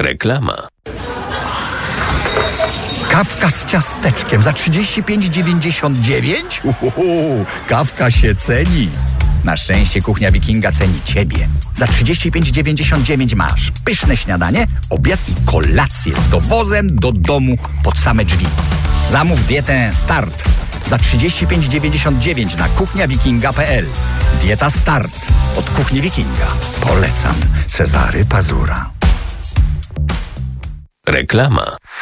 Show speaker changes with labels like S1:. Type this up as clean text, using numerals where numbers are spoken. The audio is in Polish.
S1: Reklama.
S2: Kawka z ciasteczkiem za 35,99? Kawka się ceni. Na szczęście Kuchnia Wikinga ceni Ciebie. Za 35,99 masz pyszne śniadanie, obiad i kolację z dowozem do domu pod same drzwi. Zamów dietę Start za 35,99 na kuchniawikinga.pl. Dieta Start od Kuchni Wikinga. Polecam. Cezary Pazura.
S1: Reklama.